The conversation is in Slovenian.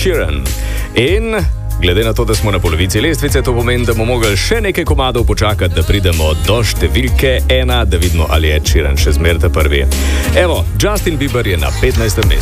Sheeran. In glede na to, da smo na polovici lestvice, to pomeni, da bomo mogli še nekaj komadov počakati, da pridemo do številke 1, da vidimo, ali je Sheeran še zmeraj prvi. Evo, Justin Bieber je na 15. mestu.